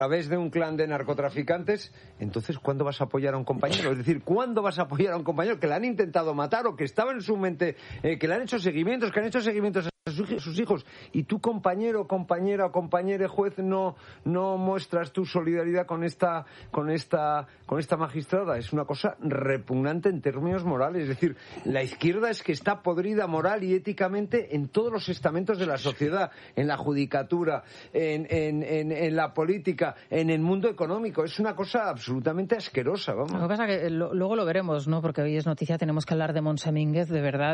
través de un clan de narcotraficantes, entonces ¿cuándo vas a apoyar a un compañero? Es decir, ¿cuándo vas a apoyar a un compañero que le han intentado matar o que estaba en su mente, que le han hecho seguimientos, a sus hijos, y tú, compañero, compañera o compañere juez, no muestras tu solidaridad con esta magistrada? Es una cosa repugnante en términos morales. Es decir, la izquierda es que está podrida moral y éticamente en todos los estamentos de la sociedad, en la judicatura, en la política, en el mundo económico. Es una cosa absolutamente asquerosa, vamos. Lo que pasa es que luego lo veremos, ¿no? Porque hoy es noticia, tenemos que hablar de Monsemínguez, de verdad,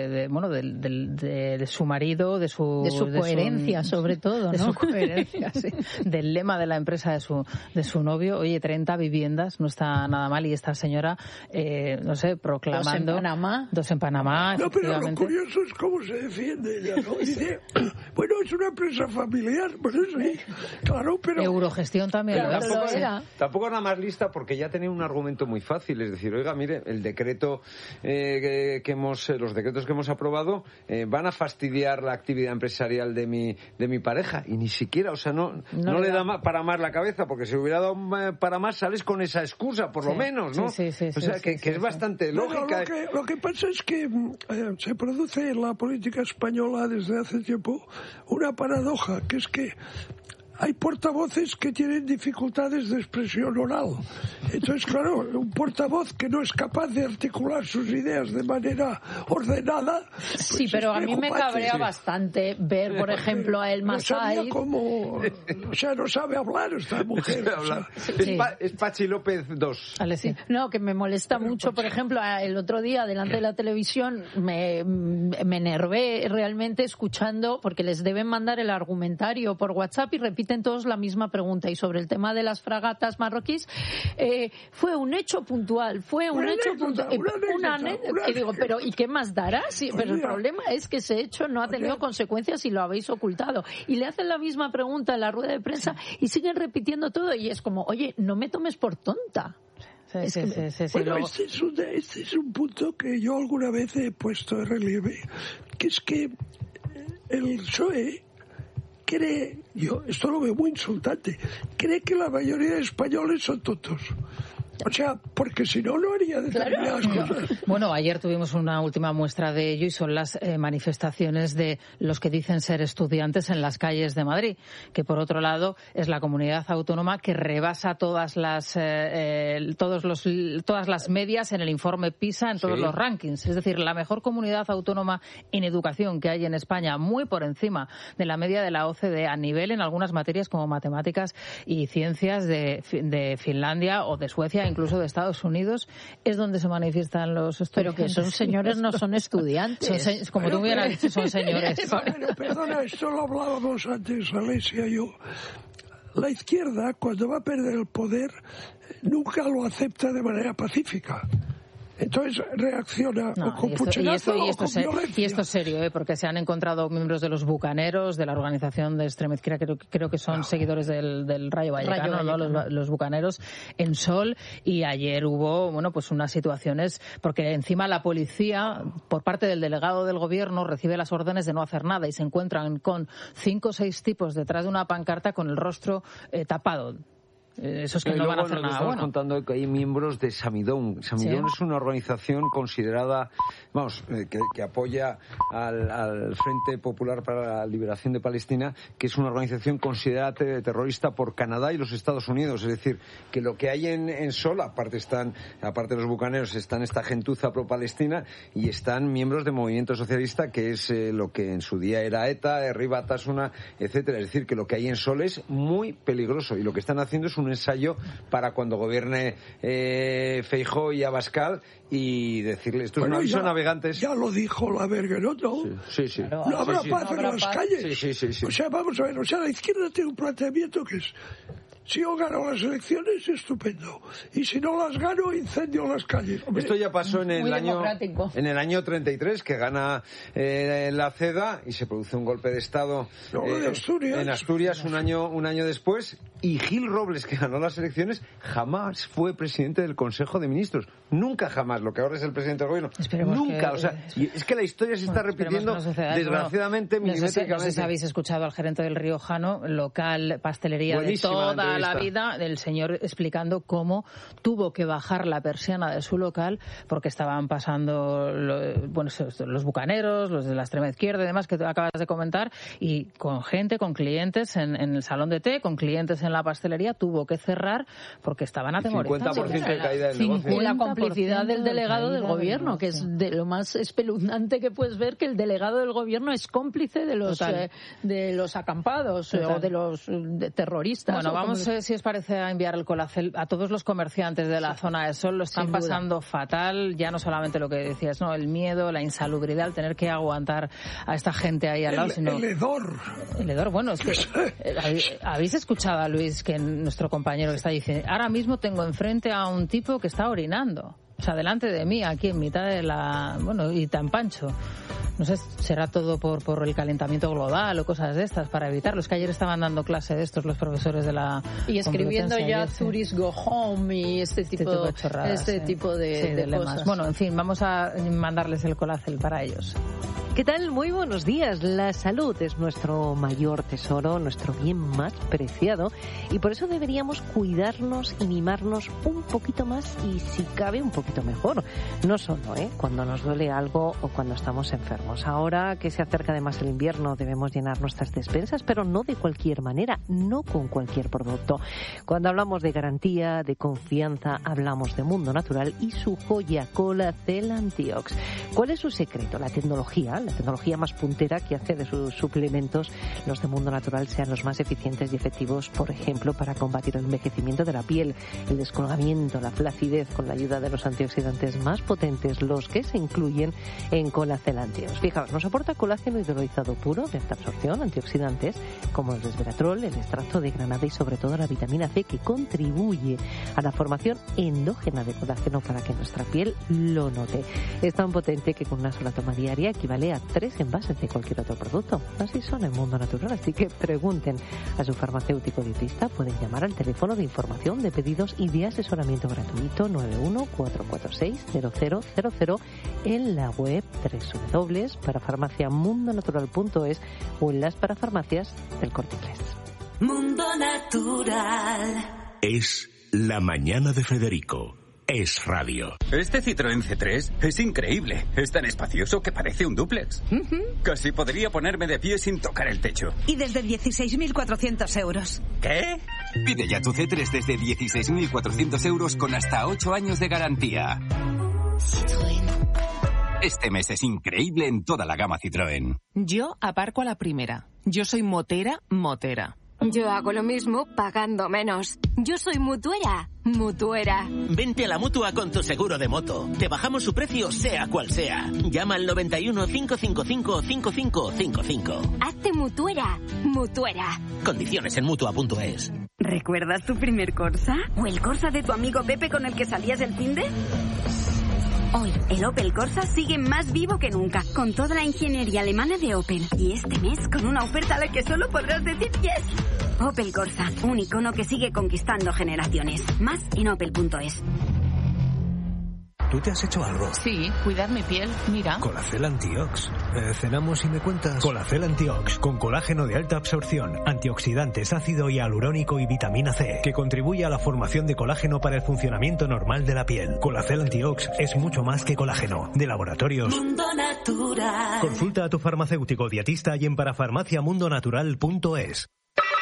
de su marido, de su coherencia, sobre todo, ¿no? De su coherencia, sí. Del lema de la empresa de su novio. Oye, 30 viviendas, no está nada mal, y esta señora, no sé, proclamando... Dos en Panamá, no, pero lo curioso es cómo se defiende ella, ¿no? Dice, bueno, es una empresa familiar, bueno, sí, claro, pero... Eurogestión también. Pero tampoco nada más lista, porque ya tenía un argumento muy fácil, es decir, oiga, mire, el decreto los decretos que hemos aprobado van a fastidiar la actividad empresarial de mi pareja, y ni siquiera, o sea, no le da para más la cabeza, porque si hubiera dado para más sales con esa excusa, por lo menos, ¿no? Sí, o sea, que es bastante lógica. Lo que pasa es que se produce en la política española desde hace tiempo una paradoja, que es que hay portavoces que tienen dificultades de expresión oral. Entonces, claro, un portavoz que no es capaz de articular sus ideas de manera ordenada... Pues sí, pero a mí me cabrea bastante ver, por ejemplo, a El Masai... no sabe hablar esta mujer. Es Pachi López 2. Vale, sí. No, que me molesta mucho, por ejemplo, el otro día, delante de la televisión, me enervé realmente escuchando, porque les deben mandar el argumentario por WhatsApp y repiten todos la misma pregunta, y sobre el tema de las fragatas marroquíes, fue un hecho puntual, una anécdota. Y digo, pero ¿y qué más dará? Sí, pero el problema es que ese hecho no ha tenido consecuencias y lo habéis ocultado. Y le hacen la misma pregunta en la rueda de prensa y siguen repitiendo todo, y es como, oye, no me tomes por tonta. Este es un punto que yo alguna vez he puesto de relieve, que es que el PSOE cree, esto lo veo muy insultante, cree que la mayoría de españoles son tontos. O sea, porque si no, no haría determinadas cosas. Bueno, ayer tuvimos una última muestra de ello, y son las manifestaciones de los que dicen ser estudiantes en las calles de Madrid, que por otro lado es la comunidad autónoma que rebasa todas las medias en el informe PISA, en todos los rankings. Es decir, la mejor comunidad autónoma en educación que hay en España, muy por encima de la media de la OCDE, a nivel en algunas materias como matemáticas y ciencias de Finlandia o de Suecia, incluso de Estados Unidos, es donde se manifiestan los estudiantes. Pero que son señores, no son estudiantes. Como tú me hubieras dicho, son señores. Pero perdona, esto lo hablábamos antes, Alesia y yo. La izquierda, cuando va a perder el poder, nunca lo acepta de manera pacífica. Entonces reacciona o con pucherazo o con violencia. Y esto es serio, porque se han encontrado miembros de los bucaneros, de la organización de extrema izquierda, creo que son seguidores del Rayo Vallecano, ¿no? Los bucaneros, en Sol, y ayer hubo, pues unas situaciones, porque encima la policía, por parte del delegado del gobierno, recibe las órdenes de no hacer nada, y se encuentran con 5 o 6 tipos detrás de una pancarta con el rostro tapado. Eso es que no van a hacer nada bueno. Estamos contando que hay miembros de Samidón. Samidón es una organización considerada, que apoya al Frente Popular para la Liberación de Palestina, que es una organización considerada terrorista por Canadá y los Estados Unidos. Es decir, que lo que hay en Sol, aparte de los bucaneros, están esta gentuza pro-palestina, y están miembros del movimiento socialista, que es lo que en su día era ETA, Herri Batasuna, etcétera. Es decir, que lo que hay en Sol es muy peligroso, y lo que están haciendo es un ensayo para cuando gobierne Feijóo y Abascal, y decirle, estos no son navegantes. Ya lo dijo la Bergerot, ¿no? Sí. Claro, no habrá paz en las calles. Sí. O sea, vamos a ver, la izquierda tiene un planteamiento que es: si yo gano las elecciones, estupendo. Y si no las gano, incendio las calles. Hombre, esto ya pasó en el año 33, que gana la CEDA, y se produce un golpe de Estado en Asturias un año después, Y Gil Robles, que ganó las elecciones, jamás fue presidente del Consejo de Ministros. Nunca jamás, lo que ahora es el presidente del gobierno. Esperemos nunca, y es que la historia se está repitiendo, desgraciadamente, milimétricamente. No sé si habéis escuchado al gerente del Riojano, local, pastelería Buenísima de toda la vida, del señor explicando cómo tuvo que bajar la persiana de su local porque estaban pasando los bucaneros, los de la extrema izquierda y demás que tú acabas de comentar, y con gente, con clientes en el salón de té, con clientes en la pastelería, tuvo que cerrar porque estaban atemorizados. 50% de caída del negocio. Y la complicidad del delegado del gobierno, que es de lo más espeluznante que puedes ver, que el delegado del gobierno es cómplice de los acampados o de los terroristas. Bueno, vamos, si os parece, a enviar el Colacel a todos los comerciantes de la zona de Sol. Lo están pasando fatal, ya no solamente lo que decías, ¿no? El miedo, la insalubridad, el tener que aguantar a esta gente ahí al lado. El hedor. El hedor, bueno, es que habéis escuchado a Luis, que nuestro compañero que está diciendo, ahora mismo tengo enfrente a un tipo que está orinando. O sea, delante de mí, aquí en mitad de y tan pancho. No sé, será todo por el calentamiento global o cosas de estas para evitarlo. Es que ayer estaban dando clase de estos los profesores de la y escribiendo ya Tourist Go Home y este tipo de chorradas, tipo de lemas. Bueno, en fin, vamos a mandarles el Colacel para ellos. ¿Qué tal? Muy buenos días. La salud es nuestro mayor tesoro, nuestro bien más preciado, y por eso deberíamos cuidarnos y mimarnos un poquito más y, si cabe, un poquito mejor. No solo cuando nos duele algo o cuando estamos enfermos. Ahora que se acerca además el invierno, debemos llenar nuestras despensas, pero no de cualquier manera, no con cualquier producto. Cuando hablamos de garantía, de confianza, hablamos de Mundo Natural y su joya Colacel Antiox. ¿Cuál es su secreto? La tecnología más puntera que hace de sus suplementos, los de Mundo Natural, sean los más eficientes y efectivos, por ejemplo, para combatir el envejecimiento de la piel, el descolgamiento, la flacidez, con la ayuda de los antioxidantes más potentes, los que se incluyen en Colacel Antiox. Fijaos, nos aporta colágeno hidrolizado puro de alta absorción, antioxidantes como el resveratrol, el extracto de granada y sobre todo la vitamina C, que contribuye a la formación endógena de colágeno para que nuestra piel lo note. Es tan potente que con una sola toma diaria equivale a 3 envases de cualquier otro producto. Así son en Mundo Natural, así que pregunten a su farmacéutico dietista. Pueden llamar al teléfono de información, de pedidos y de asesoramiento gratuito 91-446-0000 en la web www.parafarmaciamundonatural.es o en las parafarmacias del Corte Inglés. Mundo Natural. Es la mañana de Federico. Es radio. Este Citroën C3 es increíble. Es tan espacioso que parece un dúplex. Casi podría ponerme de pie sin tocar el techo. Y desde 16.400 euros. ¿Qué? Pide ya tu C3 desde 16.400 euros con hasta 8 años de garantía. Citroën. Este mes es increíble en toda la gama Citroën. Yo aparco a la primera. Yo soy motera. Yo hago lo mismo pagando menos. Yo soy mutuera. Vente a la Mutua con tu seguro de moto. Te bajamos su precio sea cual sea. Llama al 91 555 5555. Hazte mutuera. Condiciones en Mutua.es. ¿Recuerdas tu primer Corsa? ¿O el Corsa de tu amigo Pepe con el que salías el finde? Hoy, el Opel Corsa sigue más vivo que nunca, con toda la ingeniería alemana de Opel. Y este mes, con una oferta a la que solo podrás decir yes. Opel Corsa, un icono que sigue conquistando generaciones. Más en opel.es. ¿Tú te has hecho algo? Sí, cuidar mi piel, mira. Colacel Antiox. Cenamos y me cuentas. Colacel Antiox, con colágeno de alta absorción, antioxidantes, ácido hialurónico y vitamina C, que contribuye a la formación de colágeno para el funcionamiento normal de la piel. Colacel Antiox es mucho más que colágeno. De Laboratorios Mundo Natural. Consulta a tu farmacéutico dietista y en parafarmaciamundonatural.es.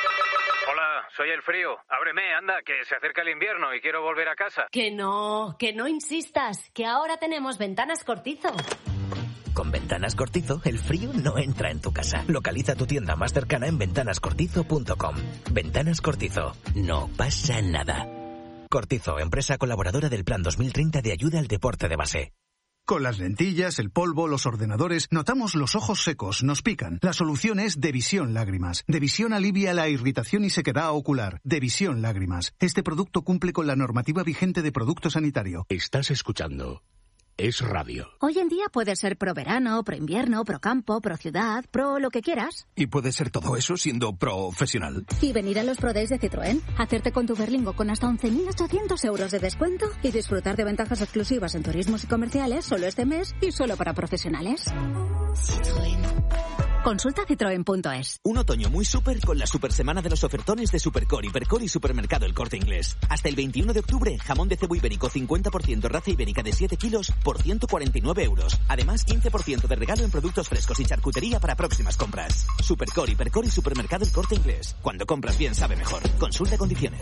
Soy el frío. Ábreme, anda, que se acerca el invierno y quiero volver a casa. Que no insistas, que ahora tenemos Ventanas Cortizo. Con Ventanas Cortizo, el frío no entra en tu casa. Localiza tu tienda más cercana en ventanascortizo.com. Ventanas Cortizo. No pasa nada. Cortizo, empresa colaboradora del Plan 2030 de ayuda al deporte de base. Con las lentillas, el polvo, los ordenadores, notamos los ojos secos, nos pican. La solución es Devisión Lágrimas. Devisión alivia la irritación y sequedad ocular. Devisión Lágrimas. Este producto cumple con la normativa vigente de producto sanitario. Estás escuchando Es radio. Hoy en día puedes ser pro verano, pro invierno, pro campo, pro ciudad, pro lo que quieras. ¿Y puedes ser todo eso siendo profesional? Y venir a los Pro Days de Citroën, hacerte con tu Berlingo con hasta 11.800 euros de descuento y disfrutar de ventajas exclusivas en turismos y comerciales solo este mes y solo para profesionales. Citroën. Consulta citroen.es. Un otoño muy súper con la super semana de los ofertones de Supercore, Hipercore y Supermercado El Corte Inglés. Hasta el 21 de octubre, jamón de cebo ibérico 50% raza ibérica de 7 kilos por 149 euros. Además, 15% de regalo en productos frescos y charcutería para próximas compras. Supercore, Hipercore y Supermercado El Corte Inglés. Cuando compras bien, sabe mejor. Consulta condiciones.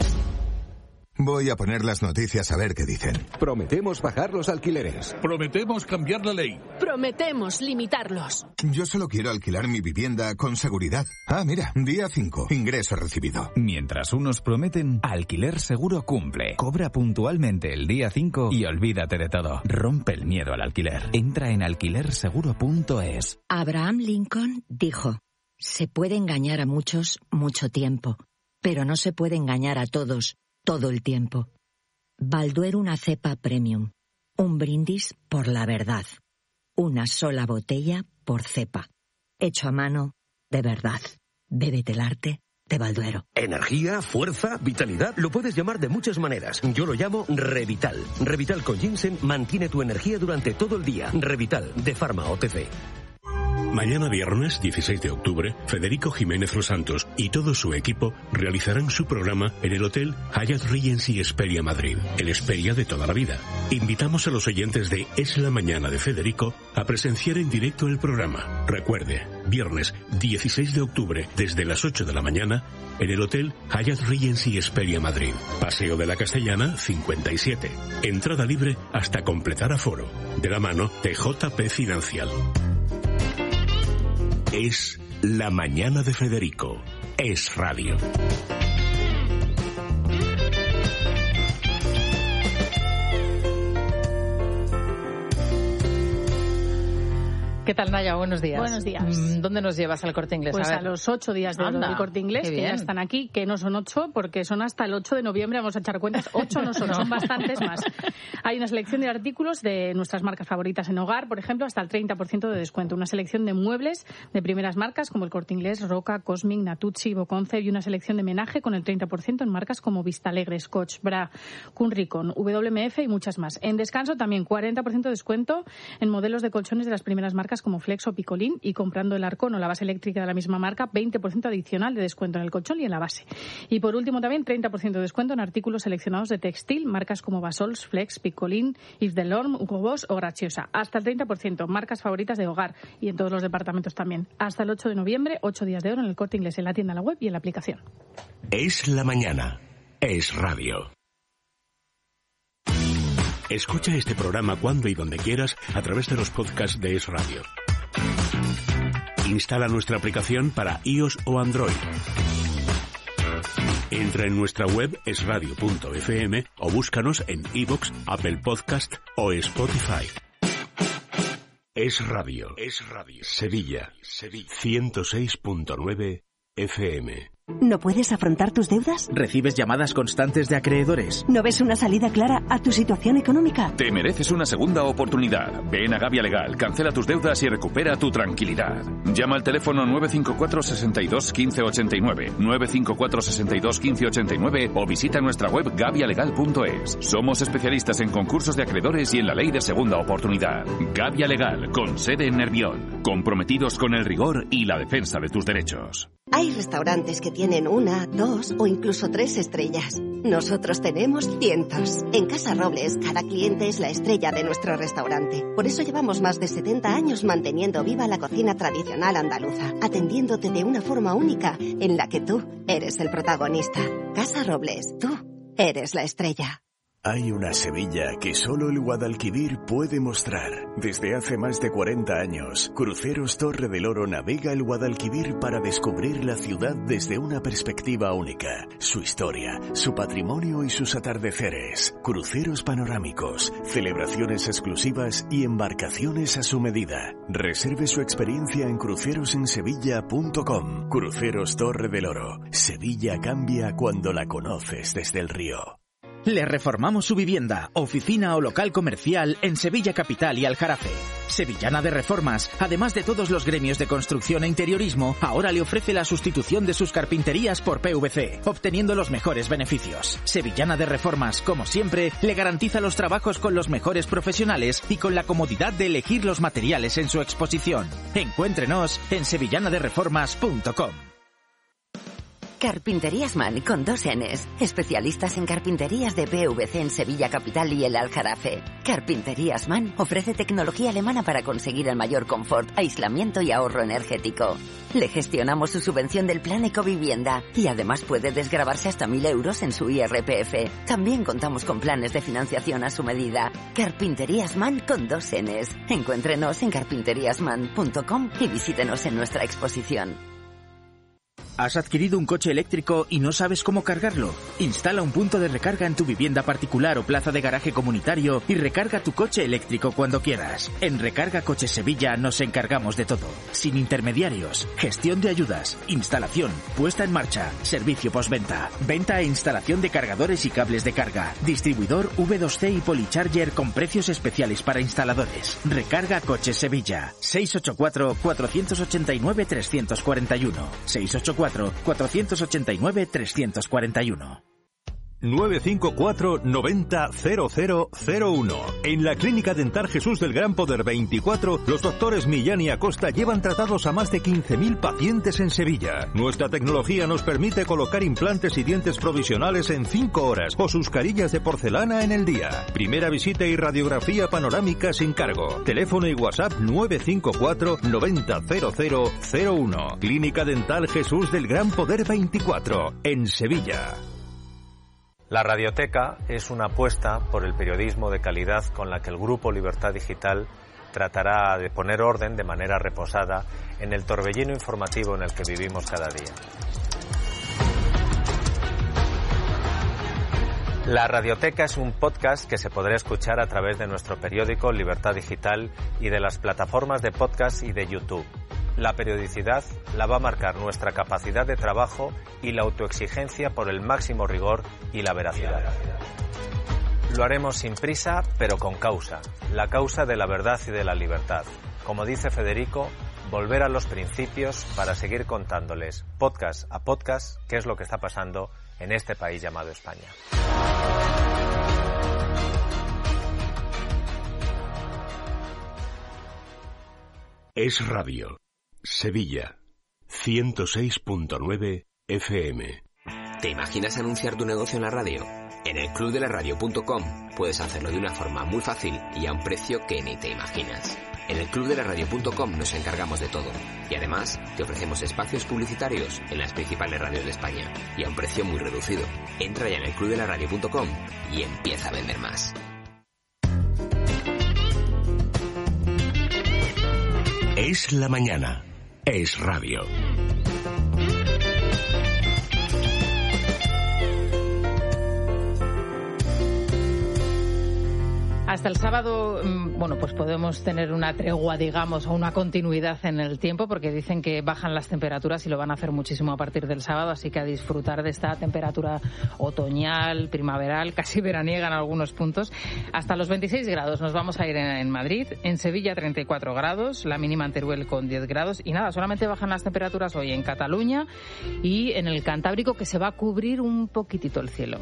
Voy a poner las noticias a ver qué dicen. Prometemos bajar los alquileres. Prometemos cambiar la ley. Prometemos limitarlos. Yo solo quiero alquilar mi vivienda con seguridad. Ah, mira, día 5, ingreso recibido. Mientras unos prometen, Alquiler Seguro cumple. Cobra puntualmente el día 5 y olvídate de todo. Rompe el miedo al alquiler. Entra en alquilerseguro.es. Abraham Lincoln dijo: se puede engañar a muchos mucho tiempo, pero no se puede engañar a todos todo el tiempo. Balduero, una cepa premium. Un brindis por la verdad. Una sola botella por cepa. Hecho a mano, de verdad. Bébete el arte de Balduero. Energía, fuerza, vitalidad, lo puedes llamar de muchas maneras. Yo lo llamo Revital. Revital con ginseng mantiene tu energía durante todo el día. Revital, de Pharma OTC. Mañana viernes 16 de octubre, Federico Jiménez Los Santos y todo su equipo realizarán su programa en el Hotel Hyatt Regency Hesperia Madrid, el Hesperia de toda la vida. Invitamos a los oyentes de Es la Mañana de Federico a presenciar en directo el programa. Recuerde, viernes 16 de octubre desde las 8 de la mañana en el Hotel Hyatt Regency Hesperia Madrid. Paseo de la Castellana 57. Entrada libre hasta completar aforo. De la mano de JP Financial. Es La Mañana de Federico. Es radio. ¿Qué tal, Naya? Buenos días. Buenos días. ¿Dónde nos llevas al Corte Inglés? Pues a los 8 días del Corte Inglés, que ya están aquí, que no son 8, porque son hasta el 8 de noviembre, vamos a echar cuentas, 8 no son, son bastantes más. Hay una selección de artículos de nuestras marcas favoritas en hogar, por ejemplo, hasta el 30% de descuento. Una selección de muebles de primeras marcas como el Corte Inglés, Roca, Cosmic, Natuzzi, Boconce, y una selección de menaje con el 30% en marcas como Vistalegre, Scotch, Bra, Kunrikon, WMF y muchas más. En descanso también 40% de descuento en modelos de colchones de las primeras marcas como Flex o Picolín, y comprando el Arcón o la base eléctrica de la misma marca, 20% adicional de descuento en el colchón y en la base. Y por último también 30% de descuento en artículos seleccionados de textil, marcas como Basols, Flex, Picolín, Yves Saint Laurent, Hugo Boss o Graciosa. Hasta el 30%, marcas favoritas de hogar y en todos los departamentos también. Hasta el 8 de noviembre, 8 días de oro en el Corte Inglés, en la tienda, en la web y en la aplicación. Es la mañana. Es radio. Escucha este programa cuando y donde quieras a través de los podcasts de Es Radio. Instala nuestra aplicación para iOS o Android. Entra en nuestra web esradio.fm o búscanos en iVoox, Apple Podcast o Spotify. Es Radio. Es Radio. Sevilla. 106.9 FM. ¿No puedes afrontar tus deudas? ¿Recibes llamadas constantes de acreedores? ¿No ves una salida clara a tu situación económica? Te mereces una segunda oportunidad. Ven a Gavia Legal, cancela tus deudas y recupera tu tranquilidad. Llama al teléfono 954 62 15 89, 954 62 15 89 o visita nuestra web gavialegal.es. Somos especialistas en concursos de acreedores y en la ley de segunda oportunidad. Gavia Legal, con sede en Nervión, comprometidos con el rigor y la defensa de tus derechos. Hay restaurantes que tienen 1, 2 o incluso 3 estrellas. Nosotros tenemos cientos. En Casa Robles, cada cliente es la estrella de nuestro restaurante. Por eso llevamos más de 70 años manteniendo viva la cocina tradicional andaluza, atendiéndote de una forma única en la que tú eres el protagonista. Casa Robles, tú eres la estrella. Hay una Sevilla que solo el Guadalquivir puede mostrar. Desde hace más de 40 años, Cruceros Torre del Oro navega el Guadalquivir para descubrir la ciudad desde una perspectiva única. Su historia, su patrimonio y sus atardeceres. Cruceros panorámicos, celebraciones exclusivas y embarcaciones a su medida. Reserve su experiencia en crucerosensevilla.com. Cruceros Torre del Oro. Sevilla cambia cuando la conoces desde el río. Le reformamos su vivienda, oficina o local comercial en Sevilla Capital y Aljarafe. Sevillana de Reformas, además de todos los gremios de construcción e interiorismo, ahora le ofrece la sustitución de sus carpinterías por PVC, obteniendo los mejores beneficios. Sevillana de Reformas, como siempre, le garantiza los trabajos con los mejores profesionales y con la comodidad de elegir los materiales en su exposición. Encuéntrenos en sevillanadereformas.com. Carpinterías Mann con 2 Ns. Especialistas en carpinterías de PVC en Sevilla Capital y el Aljarafe. Carpinterías Mann ofrece tecnología alemana para conseguir el mayor confort, aislamiento y ahorro energético. Le gestionamos su subvención del plan Ecovivienda y además puede desgravarse hasta 1.000 euros en su IRPF. También contamos con planes de financiación a su medida. Carpinterías Mann con 2 Ns. Encuéntrenos en carpinteriasmann.com y visítenos en nuestra exposición. ¿Has adquirido un coche eléctrico y no sabes cómo cargarlo? Instala un punto de recarga en tu vivienda particular o plaza de garaje comunitario y recarga tu coche eléctrico cuando quieras. En Recarga Coches Sevilla nos encargamos de todo. Sin intermediarios, gestión de ayudas, instalación, puesta en marcha, servicio postventa, venta e instalación de cargadores y cables de carga, distribuidor V2C y Polycharger con precios especiales para instaladores. Recarga Coches Sevilla. 684-489-341. 684-489-341. 954 90 0001. En la Clínica Dental Jesús del Gran Poder 24, los doctores Millán y Acosta llevan tratados a más de 15.000 pacientes en Sevilla. Nuestra tecnología nos permite colocar implantes y dientes provisionales en 5 horas o sus carillas de porcelana en el día. Primera visita y radiografía panorámica sin cargo. Teléfono y WhatsApp 954 90 0001. Clínica Dental Jesús del Gran Poder 24, en Sevilla. La Radioteca es una apuesta por el periodismo de calidad con la que el Grupo Libertad Digital tratará de poner orden de manera reposada en el torbellino informativo en el que vivimos cada día. La Radioteca es un podcast que se podrá escuchar a través de nuestro periódico Libertad Digital y de las plataformas de podcast y de YouTube. La periodicidad la va a marcar nuestra capacidad de trabajo y la autoexigencia por el máximo rigor y la veracidad. Lo haremos sin prisa, pero con causa. La causa de la verdad y de la libertad. Como dice Federico, volver a los principios para seguir contándoles, podcast a podcast, qué es lo que está pasando en este país llamado España. Es Radio. Sevilla, 106.9 FM. ¿Te imaginas anunciar tu negocio en la radio? En el clubdelaradio.com puedes hacerlo de una forma muy fácil y a un precio que ni te imaginas. En el clubdelaradio.com nos encargamos de todo y además te ofrecemos espacios publicitarios en las principales radios de España y a un precio muy reducido. Entra ya en el clubdelaradio.com y empieza a vender más. Es la mañana. Es Radio. Hasta el sábado, bueno, pues podemos tener una tregua, digamos, o una continuidad en el tiempo, porque dicen que bajan las temperaturas y lo van a hacer muchísimo a partir del sábado, así que a disfrutar de esta temperatura otoñal, primaveral, casi veraniega en algunos puntos. Hasta los 26 grados nos vamos a ir en Madrid, en Sevilla 34 grados, la mínima en Teruel con 10 grados, y nada, solamente bajan las temperaturas hoy en Cataluña y en el Cantábrico, que se va a cubrir un poquitito el cielo.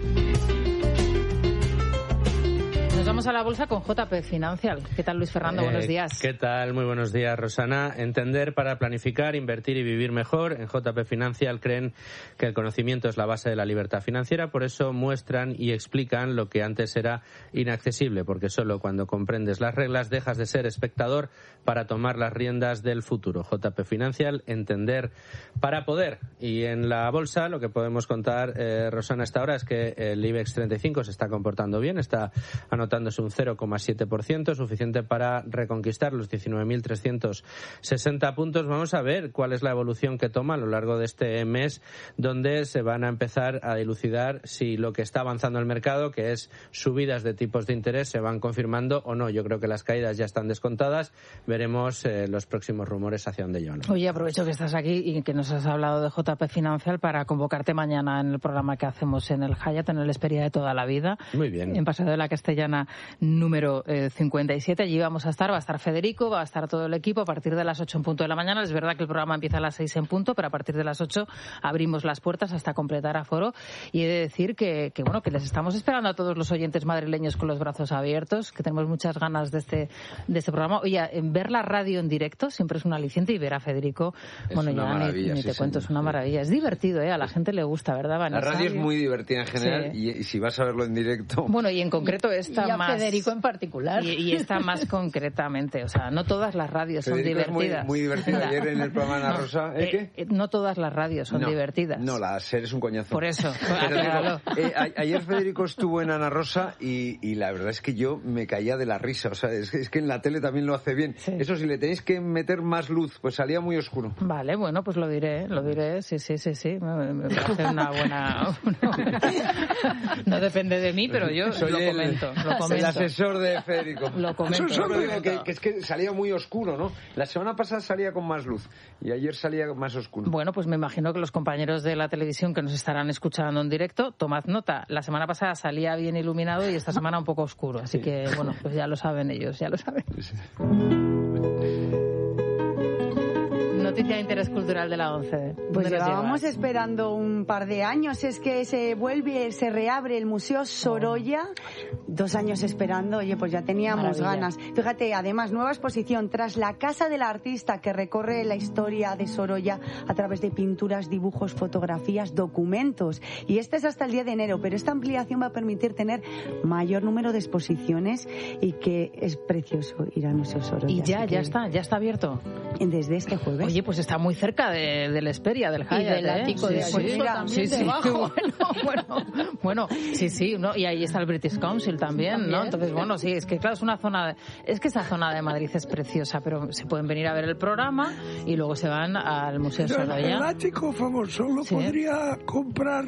Nos vamos a la bolsa con JP Financial. ¿Qué tal, Luis Fernando? Buenos días. ¿Qué tal? Muy buenos días, Rosana. Entender para planificar, invertir y vivir mejor. En JP Financial creen que el conocimiento es la base de la libertad financiera. Por eso muestran y explican lo que antes era inaccesible, porque solo cuando comprendes las reglas dejas de ser espectador para tomar las riendas del futuro. JP Financial, entender para poder. Y en la bolsa lo que podemos contar, Rosana, hasta ahora es que el IBEX 35 se está comportando bien, está anotando recuperándose un 0,7%, suficiente para reconquistar los 19.360 puntos. Vamos a ver cuál es la evolución que toma a lo largo de este mes, donde se van a empezar a dilucidar si lo que está avanzando el mercado, que es subidas de tipos de interés, se van confirmando o no. Yo creo que las caídas ya están descontadas. Veremos los próximos rumores hacia dónde llevan. Oye, aprovecho que estás aquí y que nos has hablado de JP Financial para convocarte mañana en el programa que hacemos en el Hyatt, en el Esperia de toda la vida. Muy bien. En Paseo de la Castellana número 57. Allí vamos a estar, va a estar Federico, va a estar todo el equipo a partir de las 8 en punto de la mañana. Es verdad que el programa empieza a las 6 en punto, pero a partir de las 8 abrimos las puertas hasta completar aforo. Y he de decir que les estamos esperando a todos los oyentes madrileños con los brazos abiertos, que tenemos muchas ganas de este programa. Oye, ver la radio en directo siempre es un aliciente, y ver a Federico, bueno, ya ni te cuento, es una maravilla. Es divertido, a la gente le gusta, ¿verdad, Vanessa? La radio es muy divertida en general, sí. y si vas a verlo en directo... Bueno, y en concreto esta y a más... Federico en particular. Y esta más concretamente, o sea, no todas las radios Federico son divertidas. Es muy divertido. Ayer en el programa Ana Rosa... ¿Qué? No todas las radios son divertidas. No, la SER es un coñazo. Por eso. Pero ayer Federico estuvo en Ana Rosa y la verdad es que yo me caía de la risa. O sea, es que en la tele también lo hace bien. Sí. Eso, si le tenéis que meter más luz, pues salía muy oscuro. Vale, bueno, pues lo diré. Sí. Me parece una buena... No depende de mí, pero yo soy lo comento. El asesor de Federico. Lo comento. Solo digo que es que salía muy oscuro, ¿no? La semana pasada salía con más luz y ayer salía más oscuro. Bueno, pues me imagino que los compañeros de la televisión que nos estarán escuchando en directo, tomad nota. La semana pasada salía bien iluminado y esta semana un poco oscuro. Así que, bueno, pues ya lo saben ellos, ya lo saben. Noticia de interés cultural de la ONCE. Pues llevábamos esperando un par de años. Es que se reabre el Museo Sorolla. 2 años esperando. Oye, pues ya teníamos ganas. Fíjate, además, nueva exposición tras la Casa del Artista, que recorre la historia de Sorolla a través de pinturas, dibujos, fotografías, documentos. Y este es hasta el 10 de enero, pero esta ampliación va a permitir tener mayor número de exposiciones y que es precioso ir al Museo Sorolla. Y ya está abierto. Desde este jueves. Oye, pues está muy cerca del Esperia, del Hyatt. Y del ático de Alfonso también debajo. Bueno, sí, ¿no? Y ahí está el British Council también, ¿no? Entonces, bueno, sí, es que claro, es una zona... Es que esa zona de Madrid es preciosa, pero se pueden venir a ver el programa y luego se van al Museo Sorolla. El ático famoso lo podría comprar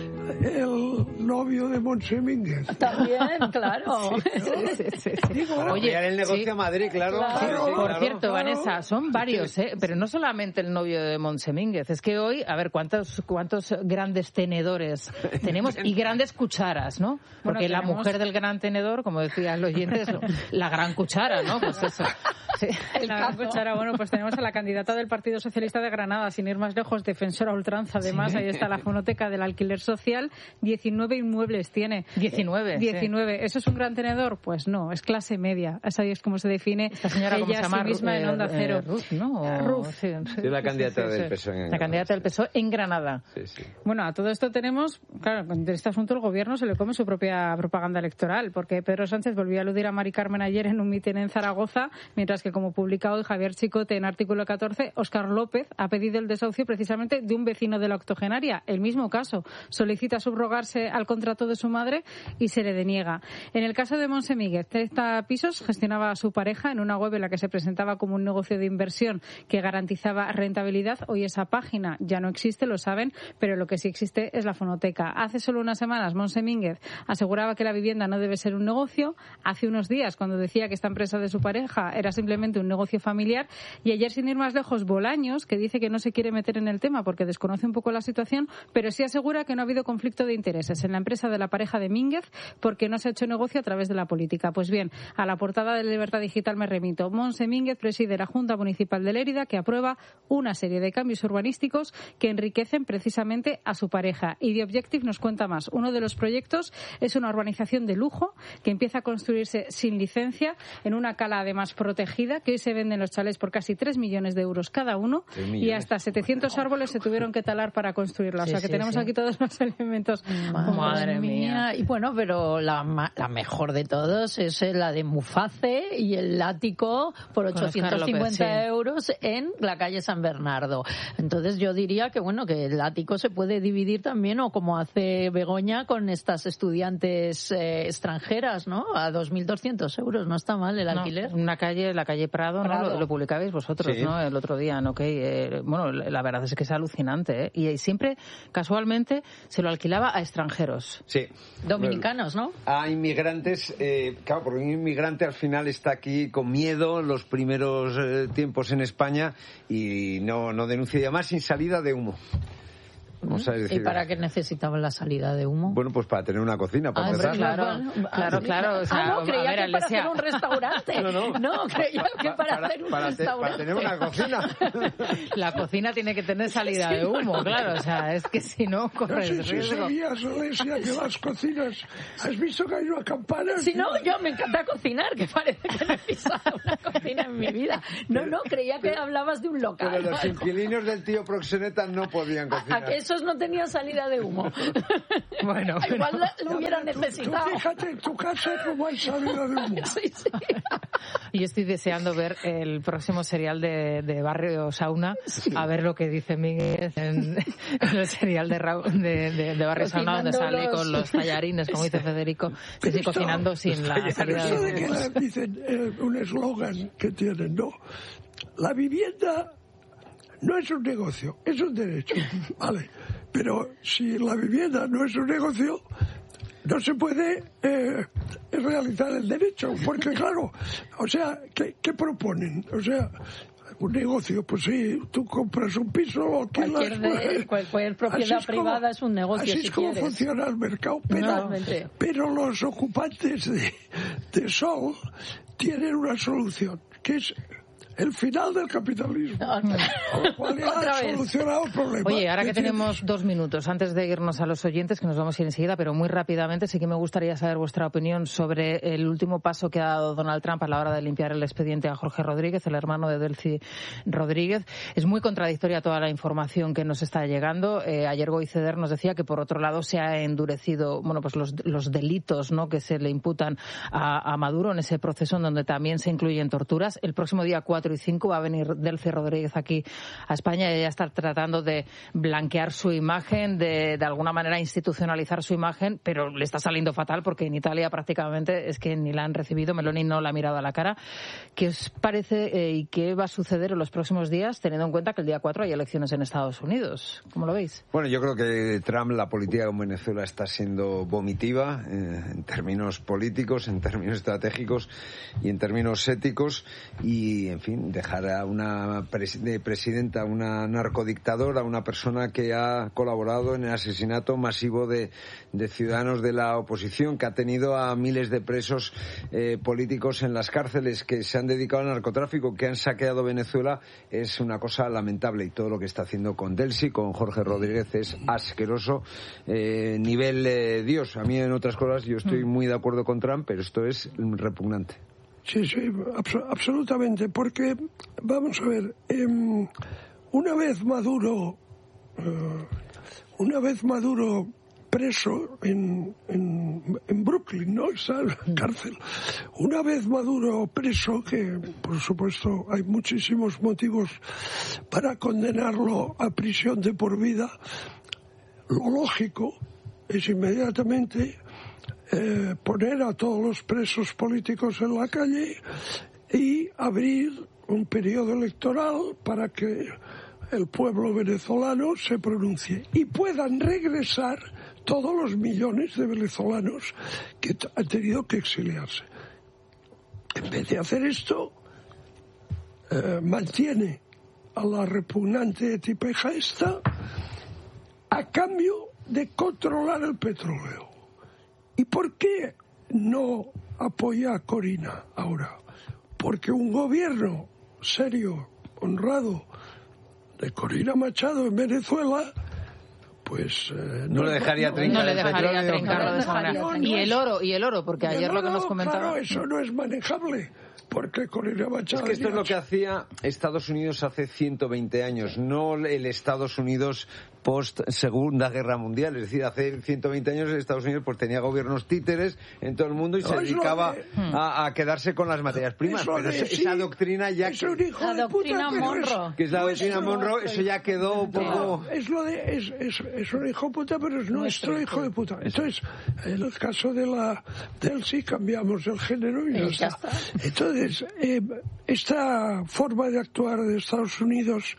el novio de Montse Mínguez. También, claro. Sí. Oye, el negocio a Madrid, claro. Por cierto, Vanessa, son varios, pero no solamente el novio de Montse Mínguez. Es que hoy, a ver, ¿cuántos grandes tenedores tenemos? Y grandes cucharas, ¿no? Porque la mujer del gran tenedor, como decían los oyentes, la gran cuchara, ¿no? Pues eso. Sí. La gran cuchara, bueno, pues tenemos a la candidata del Partido Socialista de Granada, sin ir más lejos, defensora a ultranza. Además, ahí está la fonoteca del alquiler social. 19 inmuebles tiene. 19. ¿Eso es un gran tenedor? Pues no, es clase media. Esa es como se define esta señora, ella a sí misma en Onda Cero. Ruth, ¿no? Ruth. Sí, la candidata del PSOE. La candidata del PSOE en Granada. Sí. Bueno, a todo esto tenemos, claro, de este asunto el gobierno se le come su propia propaganda electoral, porque Pedro Sánchez volvió a aludir a Mari Carmen ayer en un mitin en Zaragoza, mientras que, como publica hoy Javier Chicote en Artículo 14, Óscar López ha pedido el desahucio precisamente de un vecino de la octogenaria. El mismo caso, solicita subrogarse al contrato de su madre y se le deniega. En el caso de Montse Mínguez, 30 pisos gestionaba a su pareja en una web en la que se presentaba como un negocio de inversión que garantizaba rentabilidad. Hoy esa página ya no existe, lo saben, pero lo que sí existe es la fonoteca. Hace solo unas semanas Montse Mínguez aseguraba que la vivienda no debe ser un negocio. Hace unos días, cuando decía que esta empresa de su pareja era simplemente un negocio familiar, y ayer, sin ir más lejos, Bolaños, que dice que no se quiere meter en el tema porque desconoce un poco la situación, pero sí asegura que no ha habido conflicto de intereses en la empresa de la pareja de Mínguez porque no se ha hecho negocio a través de la política. Pues bien, a la portada de Libertad Digital me remito. Montse Mínguez preside la Junta Municipal de Lérida, que aprueba una serie de cambios urbanísticos que enriquecen precisamente a su pareja. Y The Objective nos cuenta más. Uno de los proyectos es una urbanización de lujo que empieza a construirse sin licencia en una cala además protegida protegida, que hoy se venden los chalés por casi 3 millones de euros cada uno, y hasta 700 árboles se tuvieron que talar para construirla. O sea que tenemos aquí todos los elementos. Madre mía. Y bueno, pero la mejor de todos es la de Muface y el ático por 850 euros en la calle San Bernardo. Entonces yo diría que bueno, que el ático se puede dividir también, o como hace Begoña con estas estudiantes extranjeras, ¿no? A 2.200 euros, no está mal el alquiler. La calle Prado. ¿no? Lo publicabais vosotros, sí, ¿no? El otro día, ¿no? Bueno, la verdad es que es alucinante, ¿eh? Y siempre, casualmente, se lo alquilaba a extranjeros. Sí. Dominicanos, ¿no? A inmigrantes, claro, porque un inmigrante al final está aquí con miedo los primeros tiempos en España y no denuncia, y además sin salida de humo. Vamos a decir, ¿y para qué necesitaban la salida de humo? Bueno, pues para tener una cocina, para empezar. Claro. O sea, no, creía que para hacer un restaurante. No, creía que para hacer un restaurante. Para tener una cocina. La cocina tiene que tener salida de humo, claro. O sea, es que si no, corres riesgo. Si sabías, Alesia, que las cocinas... ¿Has visto que hay una campana? Si no, yo me encanta cocinar, que parece que no he pisado una cocina en mi vida. No, creía que hablabas de un local. Pero los inquilinos del tío Proxeneta no podían cocinar. ¿A que esos no tenían salida de humo? Bueno, igual lo hubieran necesitado. Tú fíjate en tu casa cómo hay salida de humo. Sí. Y estoy deseando ver el próximo serial de Barrio Sauna, a ver lo que dice Miguel en el serial de Barrio Sauna, donde sale con los tallarines, como dice Federico, cocinando sin la salida de humo. Dicen un eslogan que tienen, ¿no? La vivienda no es un negocio, es un derecho, ¿vale? Pero si la vivienda no es un negocio, no se puede realizar el derecho, porque claro, o sea, ¿qué proponen? O sea, un negocio, pues sí, tú compras un piso o alquilas. Cualquier propiedad privada es un negocio. Así es como funciona el mercado. Pero los ocupantes de Sol tienen una solución, que es el final del capitalismo. Otra vez. Solucionado el problema. Oye, ahora que tenemos 2 minutos, antes de irnos a los oyentes, que nos vamos a ir enseguida, pero muy rápidamente, sí que me gustaría saber vuestra opinión sobre el último paso que ha dado Donald Trump a la hora de limpiar el expediente a Jorge Rodríguez, el hermano de Delcy Rodríguez. Es muy contradictoria toda la información que nos está llegando. Ayer Goiceder nos decía que, por otro lado, se ha endurecido, bueno, pues los delitos, ¿no?, que se le imputan a Maduro en ese proceso, en donde también se incluyen torturas. El próximo día 4 y 5 va a venir Delcy Rodríguez aquí a España y ella está tratando de blanquear su imagen, de alguna manera institucionalizar su imagen, pero le está saliendo fatal porque en Italia prácticamente es que ni la han recibido, Meloni no la ha mirado a la cara. ¿Qué os parece y qué va a suceder en los próximos días, teniendo en cuenta que el día 4 hay elecciones en Estados Unidos? ¿Cómo lo veis? Bueno, yo creo que Trump, la política en Venezuela está siendo vomitiva en términos políticos, en términos estratégicos y en términos éticos, y en fin, dejar a una presidenta, una narcodictadora, una persona que ha colaborado en el asesinato masivo de ciudadanos de la oposición, que ha tenido a miles de presos políticos en las cárceles, que se han dedicado al narcotráfico, que han saqueado Venezuela, es una cosa lamentable. Y todo lo que está haciendo con Delcy, con Jorge Rodríguez, es asqueroso, nivel Dios. A mí, en otras cosas, yo estoy muy de acuerdo con Trump, pero esto es repugnante. Sí, absolutamente, porque, vamos a ver, una vez Maduro preso en Brooklyn, ¿no? Está en la cárcel. Una vez Maduro preso, que por supuesto hay muchísimos motivos para condenarlo a prisión de por vida, lo lógico es inmediatamente poner a todos los presos políticos en la calle y abrir un periodo electoral para que el pueblo venezolano se pronuncie y puedan regresar todos los millones de venezolanos que han tenido que exiliarse. En vez de hacer esto, mantiene a la repugnante tipeja esta a cambio de controlar el petróleo. ¿Y por qué no apoya a Corina ahora? Porque un gobierno serio, honrado, de Corina Machado en Venezuela, pues no le dejaría trincar. No le dejaría trincarlo de esa manera. Y el oro, porque ayer lo que nos comentaba... Claro, eso no es manejable. Porque con el es que esto es lo que hacía Estados Unidos hace 120 años, no el Estados Unidos post Segunda Guerra Mundial. Es decir, hace 120 años Estados Unidos pues tenía gobiernos títeres en todo el mundo y se dedicaba a quedarse con las materias primas. Pero esa doctrina ya... Es un hijo de puta, Monroe. Que es la doctrina Monroe, eso ya quedó un poco... Es un hijo de puta, pero es nuestro hijo de puta. Entonces, en el caso del sí cambiamos el género y ya está. Entonces, esta forma de actuar de Estados Unidos,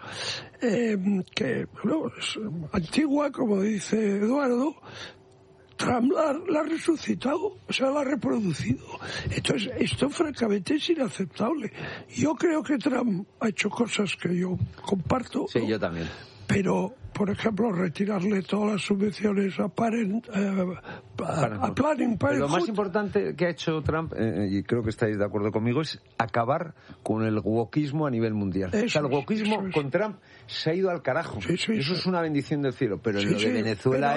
que bueno, es antigua, como dice Eduardo, Trump la ha resucitado, o sea, la ha reproducido. Entonces, esto francamente es inaceptable. Yo creo que Trump ha hecho cosas que yo comparto. Sí, yo también. Pero, por ejemplo, retirarle todas las subvenciones a Planned Parenthood. Lo más importante que ha hecho Trump, y creo que estáis de acuerdo conmigo, es acabar con el wokismo a nivel mundial. O sea, el wokismo con Trump se ha ido al carajo. Eso es una bendición del cielo. Pero lo de Venezuela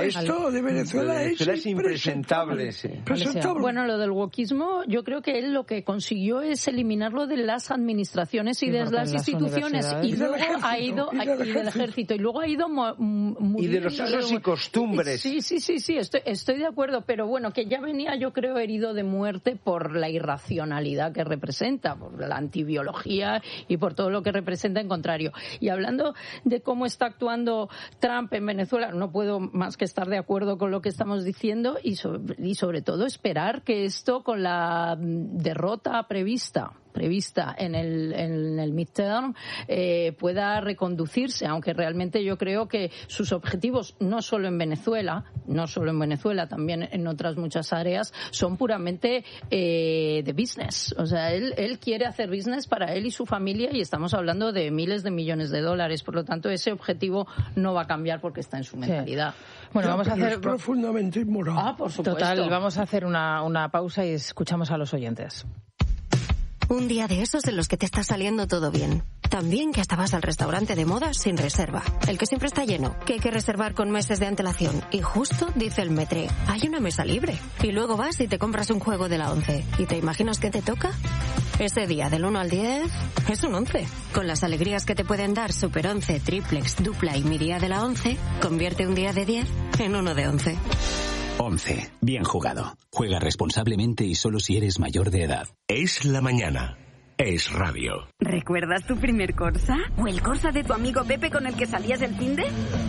es impresentable. Bueno, lo del wokismo, yo creo que él lo que consiguió es eliminarlo de las administraciones y de las instituciones. Y luego ha ido... Y del ejército. Y luego ha ido... Y de los usos y costumbres. Sí, estoy de acuerdo, pero bueno, que ya venía, yo creo, herido de muerte por la irracionalidad que representa, por la antibiología y por todo lo que representa en contrario. Y hablando de cómo está actuando Trump en Venezuela, no puedo más que estar de acuerdo con lo que estamos diciendo y sobre todo esperar que esto, con la derrota prevista en el midterm, pueda reconducirse, aunque realmente yo creo que sus objetivos, no solo en Venezuela, también en otras muchas áreas, son puramente de business. O sea, él quiere hacer business para él y su familia, y estamos hablando de miles de millones de dólares. Por lo tanto, ese objetivo no va a cambiar porque está en su mentalidad. Bueno, vamos a hacer... Es profundamente inmoral. Por supuesto. Total, vamos a hacer una pausa y escuchamos a los oyentes. Un día de esos en los que te está saliendo todo bien. También que hasta vas al restaurante de moda sin reserva. El que siempre está lleno, que hay que reservar con meses de antelación. Y justo dice el metre, hay una mesa libre. Y luego vas y te compras un juego de la 11. ¿Y te imaginas qué te toca? Ese día del 1 al 10 es un 11. Con las alegrías que te pueden dar Super 11, Triplex, Dupla y Mi Día de la 11, convierte un día de 10 en uno de 11. 11. Bien jugado. Juega responsablemente y solo si eres mayor de edad. Es la mañana. Es radio. ¿Recuerdas tu primer Corsa? ¿O el Corsa de tu amigo Pepe con el que salías del finde?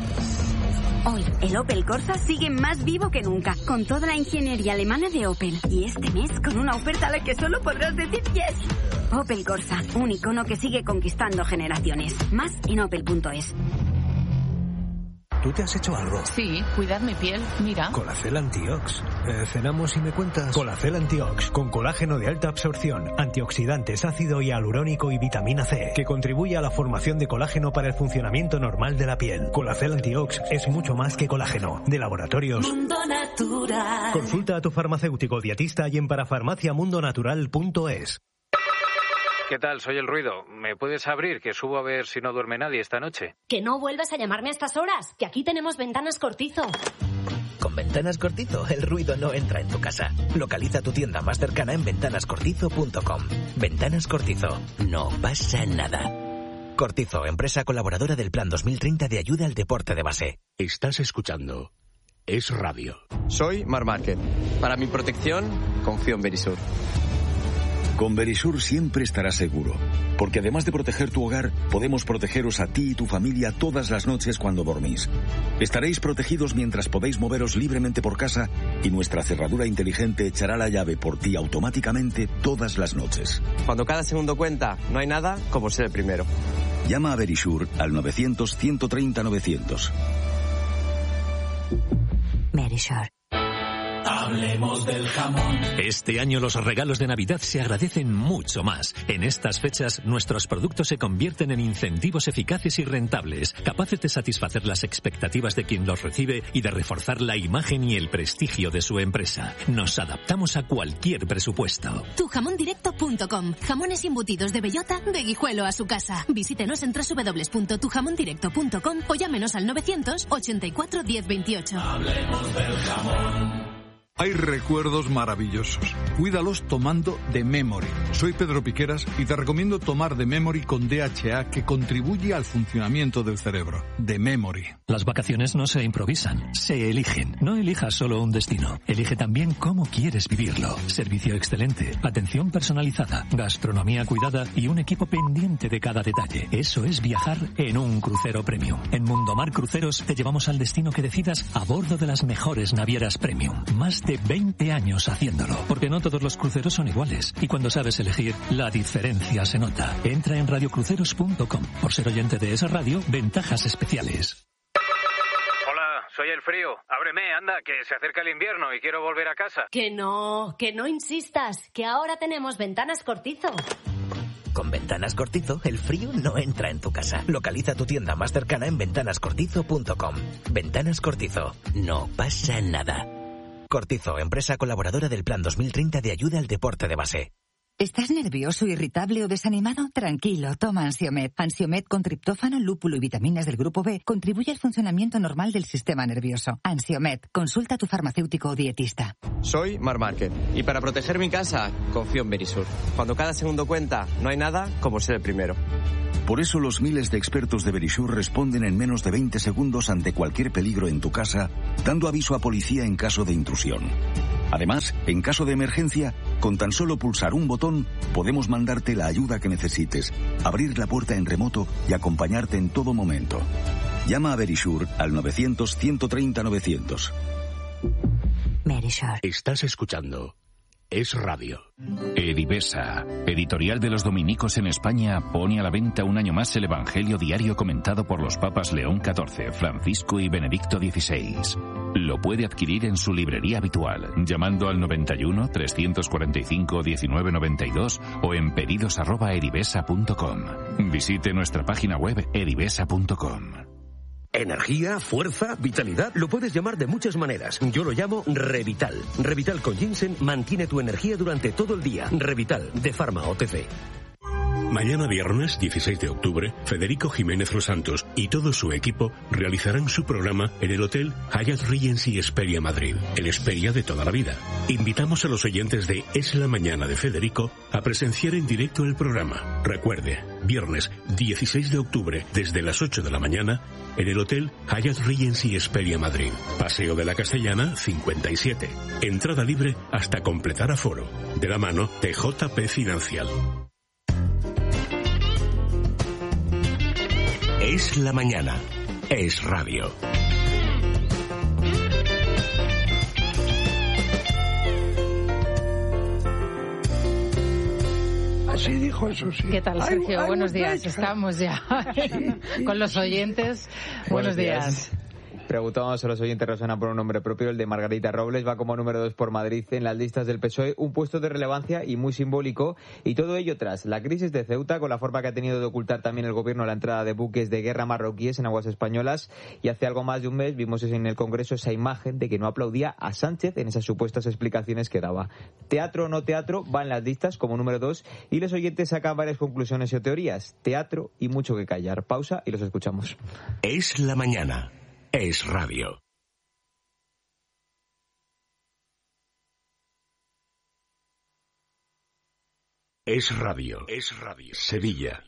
Hoy, el Opel Corsa sigue más vivo que nunca, con toda la ingeniería alemana de Opel. Y este mes, con una oferta a la que solo podrás decir yes. Opel Corsa, un icono que sigue conquistando generaciones. Más en opel.es. ¿Tú te has hecho algo? Sí, cuidar mi piel, mira. Colacel Antiox. Cenamos y me cuentas. Colacel Antiox, con colágeno de alta absorción, antioxidantes, ácido hialurónico y vitamina C, que contribuye a la formación de colágeno para el funcionamiento normal de la piel. Colacel Antiox es mucho más que colágeno. De laboratorios Mundo Natural. Consulta a tu farmacéutico dietista y en parafarmaciamundonatural.es. ¿Qué tal? Soy El Ruido. ¿Me puedes abrir? Que subo a ver si no duerme nadie esta noche. Que no vuelvas a llamarme a estas horas, que aquí tenemos Ventanas Cortizo. Con Ventanas Cortizo, el ruido no entra en tu casa. Localiza tu tienda más cercana en ventanascortizo.com. Ventanas Cortizo. No pasa nada. Cortizo, empresa colaboradora del Plan 2030 de ayuda al deporte de base. Estás escuchando Es Radio. Soy Mar Márquez. Para mi protección, confío en Verisur. Con Verisur siempre estarás seguro, porque además de proteger tu hogar, podemos protegeros a ti y tu familia todas las noches cuando dormís. Estaréis protegidos mientras podéis moveros libremente por casa y nuestra cerradura inteligente echará la llave por ti automáticamente todas las noches. Cuando cada segundo cuenta, no hay nada como ser el primero. Llama a Verisur al 900-130-900. Verisur. Hablemos del jamón. Este año los regalos de Navidad se agradecen mucho más. En estas fechas, nuestros productos se convierten en incentivos eficaces y rentables, capaces de satisfacer las expectativas de quien los recibe y de reforzar la imagen y el prestigio de su empresa. Nos adaptamos a cualquier presupuesto. Tujamondirecto.com. Jamones embutidos de bellota, de Guijuelo a su casa. Visítenos en www.tujamondirecto.com o llámenos al 984 1028. Hablemos del jamón. Hay recuerdos maravillosos. Cuídalos tomando The Memory. Soy Pedro Piqueras y te recomiendo tomar The Memory con DHA, que contribuye al funcionamiento del cerebro. The Memory. Las vacaciones no se improvisan, se eligen. No elijas solo un destino. Elige también cómo quieres vivirlo. Servicio excelente, atención personalizada, gastronomía cuidada y un equipo pendiente de cada detalle. Eso es viajar en un crucero premium. En Mundomar Cruceros te llevamos al destino que decidas a bordo de las mejores navieras premium. Más de 20 años haciéndolo, porque no todos los cruceros son iguales, y cuando sabes elegir, la diferencia se nota. Entra en radiocruceros.com. Por ser oyente de esa radio, ventajas especiales. Hola, soy el frío. Ábreme, anda, que se acerca el invierno y quiero volver a casa. Que no insistas, que ahora tenemos Ventanas Cortizo. Con Ventanas Cortizo, el frío no entra en tu casa. Localiza tu tienda más cercana en ventanascortizo.com. Ventanas Cortizo. No pasa nada. Cortizo, empresa colaboradora del Plan 2030 de ayuda al deporte de base. ¿Estás nervioso, irritable o desanimado? Tranquilo, toma Ansiomed. Ansiomed con triptófano, lúpulo y vitaminas del grupo B contribuye al funcionamiento normal del sistema nervioso. Ansiomed, consulta a tu farmacéutico o dietista. Soy Mar Márquez y para proteger mi casa confío en Verisur. Cuando cada segundo cuenta, no hay nada como ser el primero. Por eso los miles de expertos de Verisur responden en menos de 20 segundos ante cualquier peligro en tu casa, dando aviso a policía en caso de intrusión. Además, en caso de emergencia, con tan solo pulsar un botón, podemos mandarte la ayuda que necesites, abrir la puerta en remoto y acompañarte en todo momento. Llama a Verisur al 900-130-900. Verisur. Estás escuchando Es Radio. Edivesa, editorial de los dominicos en España, pone a la venta un año más el Evangelio diario comentado por los papas León XIV, Francisco y Benedicto XVI. Lo puede adquirir en su librería habitual, llamando al 91 345 1992 o en pedidos@edivesa.com. Visite nuestra página web edivesa.com. Energía, fuerza, vitalidad, lo puedes llamar de muchas maneras. Yo lo llamo Revital. Revital con ginseng mantiene tu energía durante todo el día. Revital, de Pharma OTC. Mañana viernes 16 de octubre, Federico Jiménez Los Santos y todo su equipo realizarán su programa en el Hotel Hyatt Regency Hesperia Madrid, el Hesperia de toda la vida. Invitamos a los oyentes de Es la Mañana de Federico a presenciar en directo el programa. Recuerde, viernes 16 de octubre desde las 8 de la mañana en el Hotel Hyatt Regency Hesperia Madrid, Paseo de la Castellana 57. Entrada libre hasta completar aforo, de la mano de JP Financial. Es la mañana. Es radio. Así dijo eso, sí. ¿Qué tal, Sergio? Hay Buenos días. muchas. Estamos ya con los oyentes. Buenos días. Preguntamos a los oyentes, Rosana, por un nombre propio. El de Margarita Robles va como número 2 por Madrid en las listas del PSOE, un puesto de relevancia y muy simbólico, y todo ello tras la crisis de Ceuta, con la forma que ha tenido de ocultar también el gobierno la entrada de buques de guerra marroquíes en aguas españolas, y hace algo más de un mes vimos en el Congreso esa imagen de que no aplaudía a Sánchez en esas supuestas explicaciones que daba. Teatro o no teatro va en las listas como número 2 y los oyentes sacan varias conclusiones o teorías. Teatro y mucho que callar. Pausa y los escuchamos. Es la mañana. Es radio. Es radio. Es radio. Sevilla.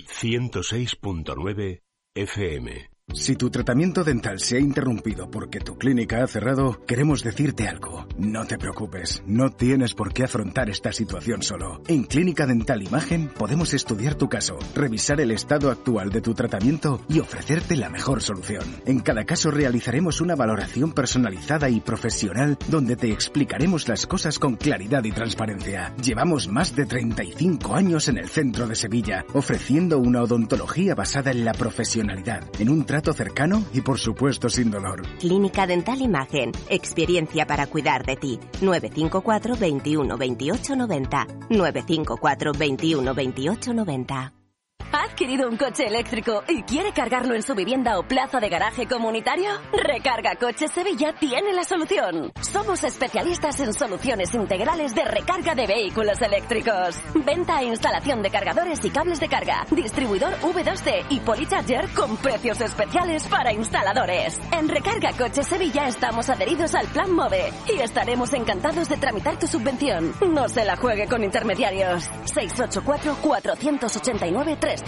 106.9 FM. Si tu tratamiento dental se ha interrumpido porque tu clínica ha cerrado, queremos decirte algo. No te preocupes, no tienes por qué afrontar esta situación solo. En Clínica Dental Imagen podemos estudiar tu caso, revisar el estado actual de tu tratamiento y ofrecerte la mejor solución. En cada caso realizaremos una valoración personalizada y profesional donde te explicaremos las cosas con claridad y transparencia. Llevamos más de 35 años en el centro de Sevilla, ofreciendo una odontología basada en la profesionalidad, en un trato trato cercano y, por supuesto, sin dolor. Clínica Dental Imagen. Experiencia para cuidar de ti. 954 21 28 90. 954 21 28 90. ¿Ha adquirido un coche eléctrico y quiere cargarlo en su vivienda o plaza de garaje comunitario? Recarga Coches Sevilla tiene la solución. Somos especialistas en soluciones integrales de recarga de vehículos eléctricos. Venta e instalación de cargadores y cables de carga. Distribuidor V2C y Polycharger con precios especiales para instaladores. En Recarga Coches Sevilla estamos adheridos al Plan MOVE y estaremos encantados de tramitar tu subvención. No se la juegue con intermediarios. 684 489 341.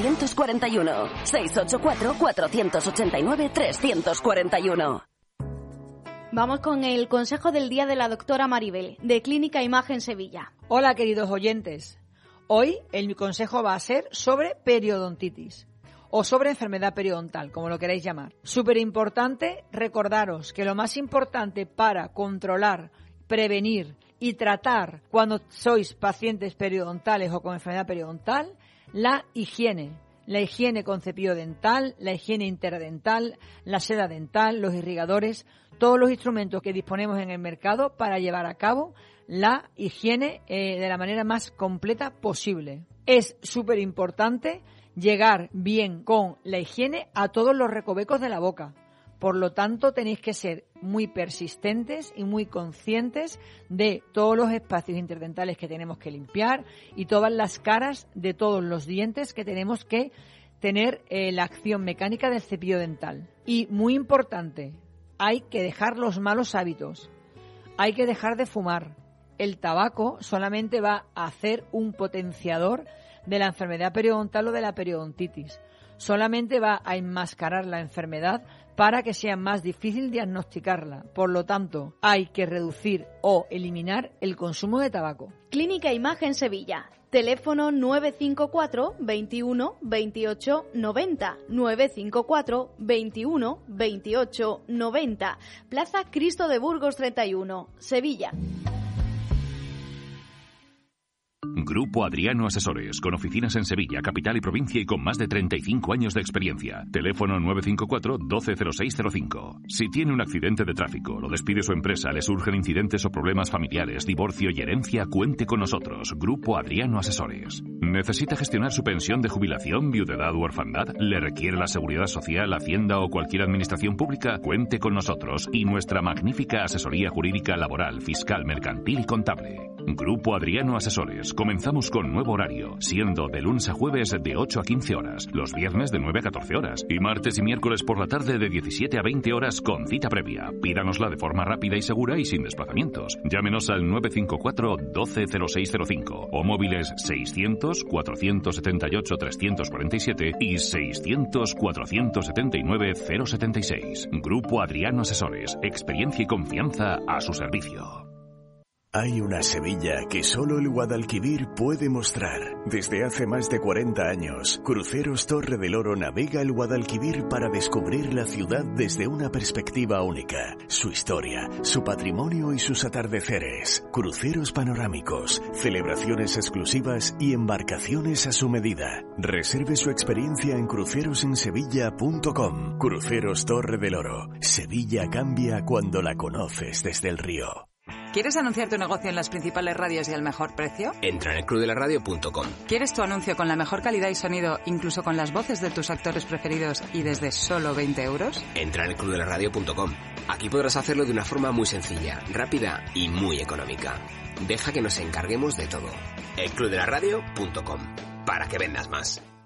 684 489 341. Vamos con el consejo del día de la doctora Maribel, de Clínica Imagen Sevilla. Hola, queridos oyentes. Hoy mi consejo va a ser sobre periodontitis o sobre enfermedad periodontal, como lo queráis llamar. Súper importante recordaros que lo más importante para controlar, prevenir y tratar cuando sois pacientes periodontales o con enfermedad periodontal, la higiene con cepillo dental, la higiene interdental, la seda dental, los irrigadores, todos los instrumentos que disponemos en el mercado para llevar a cabo la higiene de la manera más completa posible. Es súper importante llegar bien con la higiene a todos los recovecos de la boca. Por lo tanto, tenéis que ser muy persistentes y muy conscientes de todos los espacios interdentales que tenemos que limpiar y todas las caras de todos los dientes que tenemos que tener la acción mecánica del cepillo dental. Y muy importante, hay que dejar los malos hábitos. Hay que dejar de fumar. El tabaco solamente va a hacer un potenciador de la enfermedad periodontal o de la periodontitis. Solamente va a enmascarar la enfermedad para que sea más difícil diagnosticarla. Por lo tanto, hay que reducir o eliminar el consumo de tabaco. Clínica Imagen Sevilla. Teléfono 954 21 28 90. 954 21 28 90. Plaza Cristo de Burgos 31, Sevilla. Grupo Adriano Asesores, con oficinas en Sevilla, capital y provincia y con más de 35 años de experiencia. Teléfono 954 120605. Si tiene un accidente de tráfico, lo despide su empresa, le surgen incidentes o problemas familiares, divorcio y herencia, cuente con nosotros. Grupo Adriano Asesores. ¿Necesita gestionar su pensión de jubilación, viudedad u orfandad? ¿Le requiere la Seguridad Social, Hacienda o cualquier administración pública? Cuente con nosotros y nuestra magnífica asesoría jurídica, laboral, fiscal, mercantil y contable. Grupo Adriano Asesores. Comenzamos con nuevo horario, siendo de lunes a jueves de 8 a 15 horas, los viernes de 9 a 14 horas y martes y miércoles por la tarde de 17 a 20 horas con cita previa. Pídanosla de forma rápida y segura y sin desplazamientos. Llámenos al 954 120605 o móviles 600 478 347 y 600 479 076. Grupo Adriano Asesores. Experiencia y confianza a su servicio. Hay una Sevilla que solo el Guadalquivir puede mostrar. Desde hace más de 40 años, Cruceros Torre del Oro navega el Guadalquivir para descubrir la ciudad desde una perspectiva única. Su historia, su patrimonio y sus atardeceres. Cruceros panorámicos, celebraciones exclusivas y embarcaciones a su medida. Reserve su experiencia en crucerosensevilla.com. Cruceros Torre del Oro. Sevilla cambia cuando la conoces desde el río. ¿Quieres anunciar tu negocio en las principales radios y al mejor precio? Entra en elclubdelaradio.com. ¿Quieres tu anuncio con la mejor calidad y sonido, incluso con las voces de tus actores preferidos y desde solo 20 euros? Entra en elclubdelaradio.com. Aquí podrás hacerlo de una forma muy sencilla, rápida y muy económica. Deja que nos encarguemos de todo. elclubdelaradio.com. Para que vendas más.